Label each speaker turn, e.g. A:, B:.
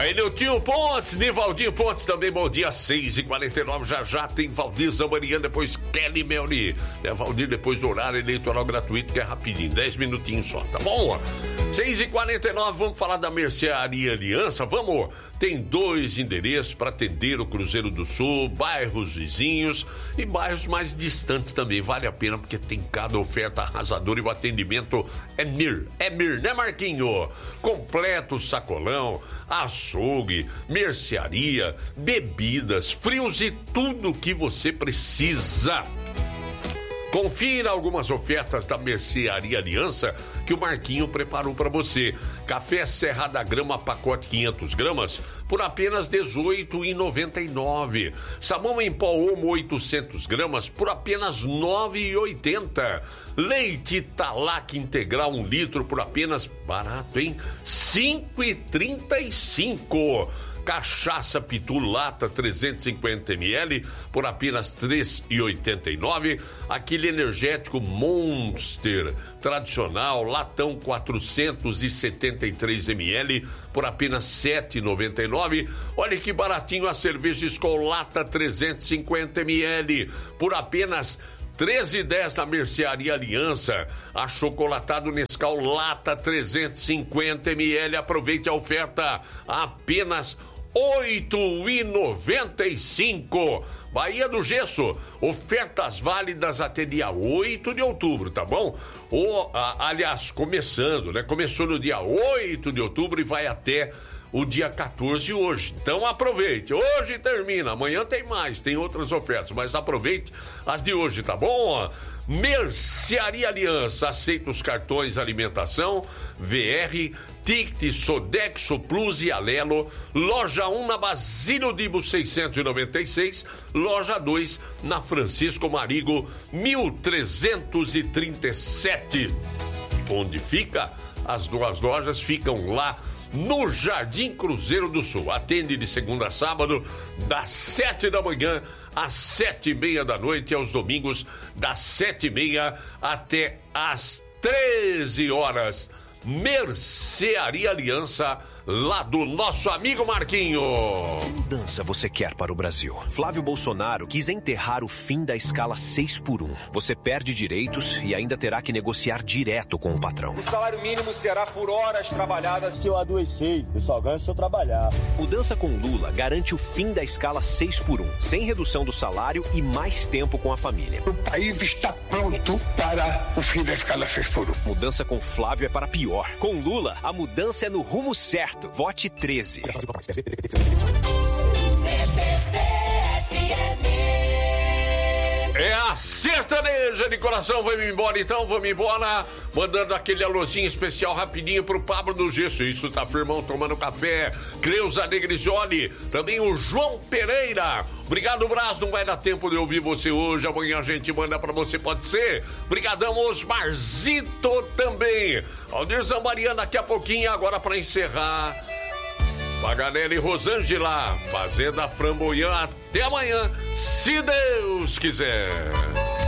A: Aí, Niltinho Pontes, Nivaldinho Pontes também, bom dia, 6h49, já tem Valdir Zambarian, depois Kelly Melri, Valdir, depois do horário eleitoral gratuito, que é rapidinho, 10 minutinhos só, tá bom? 6h49, vamos falar da Mercearia Aliança, vamos, tem 2 endereços para atender o Cruzeiro do Sul, bairros vizinhos e bairros mais distantes também, vale a pena, porque tem cada oferta arrasadora e o atendimento é mir, né, Marquinho? Completo sacolão, açougue, mercearia, bebidas, frios e tudo o que você precisa. Confira algumas ofertas da Mercearia Aliança que o Marquinho preparou para você. Café Serra da Grama, pacote 500 gramas, por apenas R$18,99. Salmão em pó Omo, 800 gramas, por apenas R$9,80. Leite Talac integral 1 litro, por apenas, barato, hein? R$5,35. Cachaça Pitu Lata 350 ml por apenas R$3,89. Aquele energético Monster tradicional latão 473 ml por apenas R$7,99. Olha que baratinho a cerveja Skol Lata 350 ml por apenas R$13,10 na Mercearia Aliança. Achocolatado Nescau Lata 350 ml. Aproveite a oferta, apenas R$8,95. Bahia do Gesso, ofertas válidas até dia 8 de outubro, tá bom? Aliás, começando, né? Começou no dia 8 de outubro e vai até o dia 14 hoje. Então aproveite. Hoje termina, amanhã tem mais, tem outras ofertas, mas aproveite as de hoje, tá bom? Mercearia Aliança, aceita os cartões alimentação, VR, Ticket, Sodexo Plus e Alelo. Loja 1 na Basílio Dibo 696, loja 2 na Francisco Marigo 1337. Onde fica? As 2 lojas ficam lá no Jardim Cruzeiro do Sul. Atende de segunda a sábado, das 7 da manhã às 7h30 da noite, aos domingos, das 7h30 até às 13 horas. Mercearia Aliança, lá do nosso amigo Marquinho.
B: Que mudança você quer para o Brasil? Flávio Bolsonaro quis enterrar o fim da escala 6x1. Você perde direitos e ainda terá que negociar direto com o patrão.
C: O salário mínimo será por horas trabalhadas.
D: Se eu adoecer, eu só ganho se eu trabalhar.
B: Mudança com Lula garante o fim da escala 6x1, sem redução do salário e mais tempo com a família.
E: O país está pronto para o fim da escala 6x1.
B: Mudança com Flávio é para pior. Com Lula, a mudança é no rumo certo. Vote 13.
A: É a sertaneja de coração. Vamos embora então, vamos embora. Mandando aquele alôzinho especial rapidinho pro Pablo do Gesso. Isso, tá firmão, tomando café. Cleusa Negrisoli, também o João Pereira. Obrigado, Brás, não vai dar tempo de ouvir você hoje. Amanhã a gente manda pra você, pode ser? Obrigadão, Osmarzito também. Aldir Zambarian daqui a pouquinho, agora pra encerrar. Paganelli e Rosângela, Fazenda Framboyant. Até amanhã, se Deus quiser.